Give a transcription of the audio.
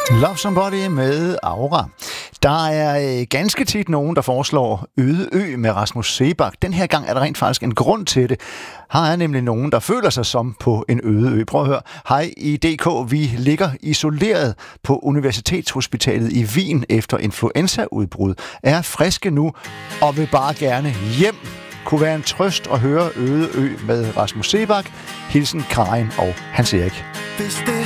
Love Somebody med Aura. Der er ganske tit nogen, der foreslår Øde Ø med Rasmus Seebach. Den her gang er der rent faktisk en grund til det. Her er nemlig nogen, der føler sig som på en øde ø. Prøv at høre. Hej i DK. Vi ligger isoleret på Universitetshospitalet i Wien efter influenzaudbrud. Er friske nu og vil bare gerne hjem. Kunne være en trøst at høre Øde Ø med Rasmus Seebach. Hilsen Karin og Hans Erik.